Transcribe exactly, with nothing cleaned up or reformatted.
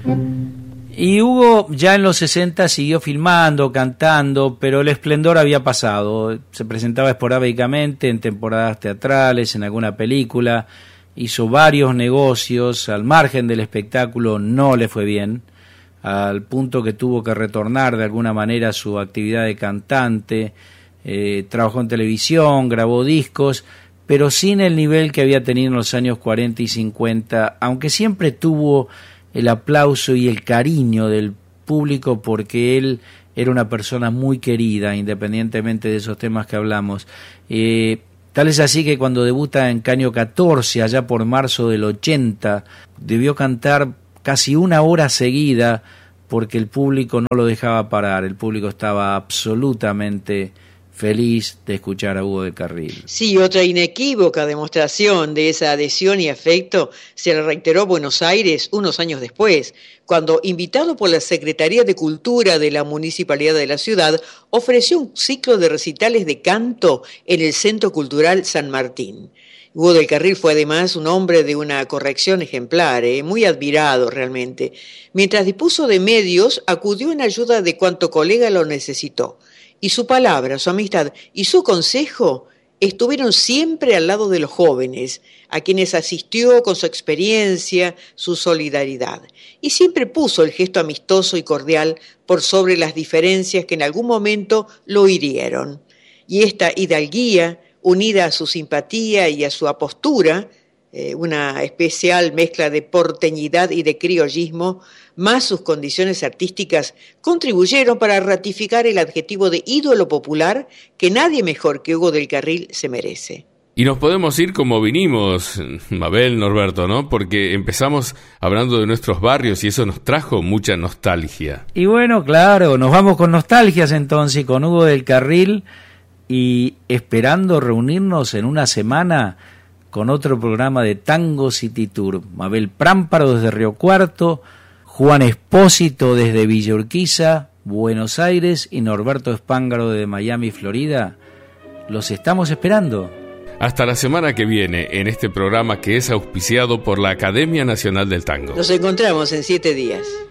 Y Hugo ya en los sesenta siguió filmando, cantando, pero el esplendor había pasado. Se presentaba esporádicamente en temporadas teatrales, en alguna película, hizo varios negocios, al margen del espectáculo no le fue bien, al punto que tuvo que retornar de alguna manera a su actividad de cantante, eh, trabajó en televisión, grabó discos, pero sin el nivel que había tenido en los años cuarenta y cincuenta, aunque siempre tuvo el aplauso y el cariño del público porque él era una persona muy querida, independientemente de esos temas que hablamos. Eh, tal es así que cuando debuta en Caño catorce, allá por marzo del ochenta, debió cantar casi una hora seguida porque el público no lo dejaba parar, el público estaba absolutamente feliz de escuchar a Hugo del Carril. Sí, otra inequívoca demostración de esa adhesión y afecto se le reiteró Buenos Aires unos años después, cuando, invitado por la Secretaría de Cultura de la Municipalidad de la ciudad, ofreció un ciclo de recitales de canto en el Centro Cultural San Martín. Hugo del Carril fue además un hombre de una corrección ejemplar, eh, muy admirado realmente. Mientras dispuso de medios, acudió en ayuda de cuanto colega lo necesitó. Y su palabra, su amistad y su consejo estuvieron siempre al lado de los jóvenes, a quienes asistió con su experiencia, su solidaridad. Y siempre puso el gesto amistoso y cordial por sobre las diferencias que en algún momento lo hirieron. Y esta hidalguía, unida a su simpatía y a su apostura, eh, una especial mezcla de porteñidad y de criollismo, más sus condiciones artísticas, contribuyeron para ratificar el adjetivo de ídolo popular que nadie mejor que Hugo del Carril se merece. Y nos podemos ir como vinimos, Mabel, Norberto, ¿no? Porque empezamos hablando de nuestros barrios y eso nos trajo mucha nostalgia. Y bueno, claro, nos vamos con nostalgias entonces, con Hugo del Carril, y esperando reunirnos en una semana con otro programa de Tango City Tour. Mabel Prámparo desde Río Cuarto, Juan Espósito desde Villa Urquiza, Buenos Aires, y Norberto Espángaro desde Miami, Florida. Los estamos esperando. Hasta la semana que viene en este programa que es auspiciado por la Academia Nacional del Tango. Nos encontramos en siete días.